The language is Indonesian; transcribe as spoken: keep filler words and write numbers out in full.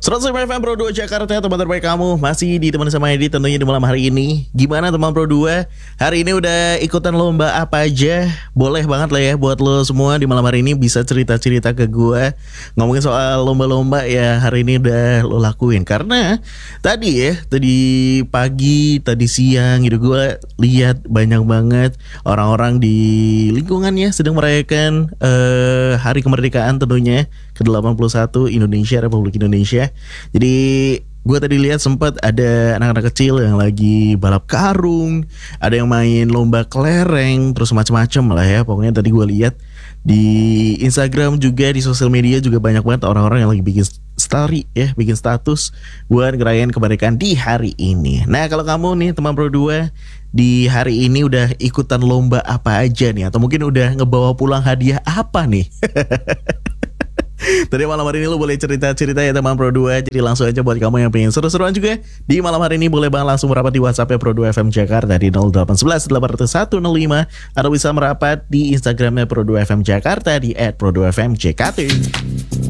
seratus lima F M Pro dua Jakarta, teman terbaik kamu. Masih ditemani sama Edi tentunya di malam hari ini. Gimana teman Pro dua? Hari ini udah ikutan lomba apa aja? Boleh banget lah ya buat lo semua di malam hari ini bisa cerita-cerita ke gue. Ngomongin soal lomba-lomba ya, hari ini udah lo lakuin. Karena tadi ya, tadi pagi, tadi siang gitu gue lihat banyak banget orang-orang di lingkungannya sedang merayakan uh, Hari Kemerdekaan tentunya ke delapan puluh satu Indonesia, Republik Indonesia. Jadi gue tadi lihat sempat ada anak-anak kecil yang lagi balap karung, ada yang main lomba kelereng, terus macam-macam lah ya. Pokoknya tadi gue lihat di Instagram juga, di sosial media juga banyak banget orang-orang yang lagi bikin story ya, bikin status buat ngerayain kemerdekaan di hari ini. Nah kalau kamu nih teman Pro dua di hari ini udah ikutan lomba apa aja nih? Atau mungkin udah ngebawa pulang hadiah apa nih? Tadi malam hari ini lo boleh cerita-cerita ya teman Pro dua. Jadi langsung aja buat kamu yang pengen seru-seruan juga di malam hari ini, boleh banget langsung merapat di WhatsApp-nya Pro dua F M Jakarta di nol delapan satu satu delapan nol satu nol lima, atau bisa merapat di Instagramnya Pro dua F M Jakarta di et pro dua F M J K T.